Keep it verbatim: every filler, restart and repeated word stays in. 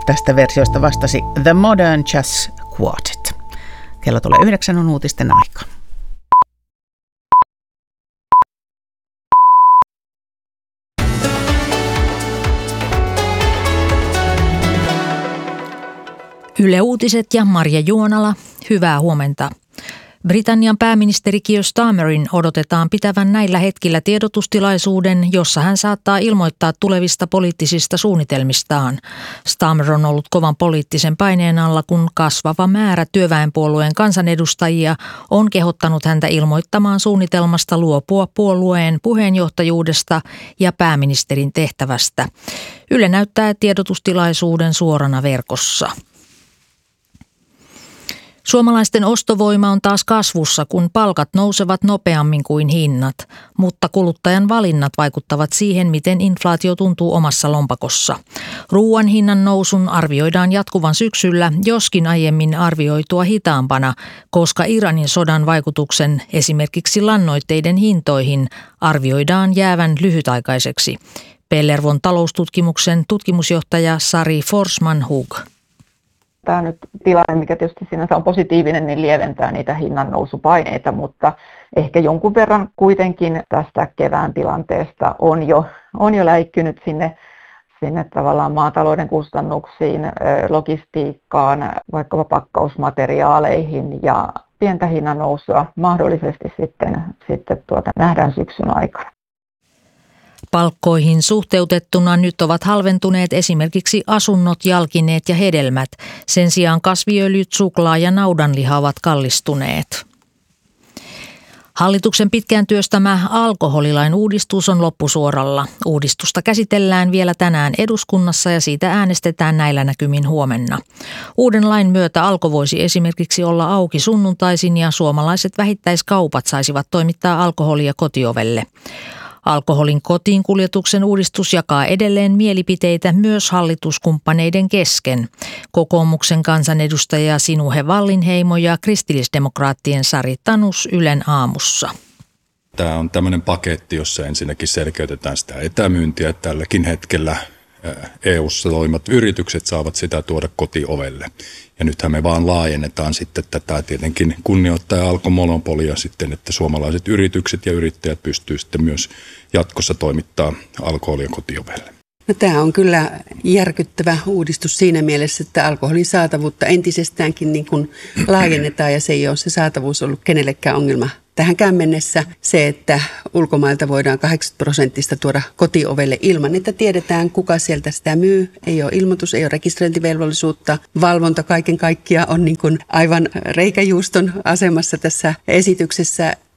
Tästä versiosta vastasi The Modern Jazz Quartet. Kello tulee yhdeksän, on uutisten aika. Yle Uutiset ja Marja Juonala, hyvää huomenta. Britannian pääministeri Keir Starmerin odotetaan pitävän näillä hetkillä tiedotustilaisuuden, jossa hän saattaa ilmoittaa tulevista poliittisista suunnitelmistaan. Starmer on ollut kovan poliittisen paineen alla, kun kasvava määrä työväenpuolueen kansanedustajia on kehottanut häntä ilmoittamaan suunnitelmasta luopua puolueen puheenjohtajuudesta ja pääministerin tehtävästä. Yle näyttää tiedotustilaisuuden suorana verkossa. Suomalaisten ostovoima on taas kasvussa, kun palkat nousevat nopeammin kuin hinnat, mutta kuluttajan valinnat vaikuttavat siihen, miten inflaatio tuntuu omassa lompakossa. Ruuan hinnan nousun arvioidaan jatkuvan syksyllä, joskin aiemmin arvioitua hitaampana, koska Iranin sodan vaikutuksen esimerkiksi lannoitteiden hintoihin arvioidaan jäävän lyhytaikaiseksi. Pellervon taloustutkimuksen tutkimusjohtaja Sari Forsman-Hug. Tämä nyt tilanne, mikä tietysti sinänsä on positiivinen, niin lieventää niitä hinnannousupaineita, mutta ehkä jonkun verran kuitenkin tästä kevään tilanteesta on jo, on jo läikkynyt sinne, sinne tavallaan maatalouden kustannuksiin, logistiikkaan, vaikkapa pakkausmateriaaleihin ja pientä hinnannousua mahdollisesti sitten, sitten tuota, nähdään syksyn aikana. Palkkoihin suhteutettuna nyt ovat halventuneet esimerkiksi asunnot, jalkineet ja hedelmät. Sen sijaan kasviöljyt, suklaa ja naudanliha ovat kallistuneet. Hallituksen pitkään työstämä alkoholilain uudistus on loppusuoralla. Uudistusta käsitellään vielä tänään eduskunnassa ja siitä äänestetään näillä näkymin huomenna. Uuden lain myötä Alko voisi esimerkiksi olla auki sunnuntaisin ja suomalaiset vähittäiskaupat saisivat toimittaa alkoholia kotiovelle. Alkoholin kotiin kuljetuksen uudistus jakaa edelleen mielipiteitä myös hallituskumppaneiden kesken. Kokoomuksen kansanedustaja Sinuhe Wallinheimo ja kristillisdemokraattien Sari Tanus Ylen aamussa. Tämä on tämmöinen paketti, jossa ensinnäkin selkeytetään sitä etämyyntiä. Tälläkin hetkellä E U:ssa toimivat yritykset saavat sitä tuoda kotiovelle. Ja nythän me vaan laajennetaan sitten tätä tietenkin kunnioittaa alkomonopolia sitten, että suomalaiset yritykset ja yrittäjät pystyvät sitten myös jatkossa toimittaa alkoholia kotiovelle. No, tämä on kyllä järkyttävä uudistus siinä mielessä, että alkoholin saatavuutta entisestäänkin niin kuin laajennetaan ja se ei ole se saatavuus ollut kenellekään ongelma. Tähänkään mennessä se, että ulkomailta voidaan kahdeksankymmentä prosenttista tuoda kotiovelle ilman, että tiedetään kuka sieltä sitä myy. Ei ole ilmoitus, ei ole rekisteröintivelvollisuutta. Valvonta kaiken kaikkiaan on niin kuin aivan reikäjuuston asemassa tässä esityksessä.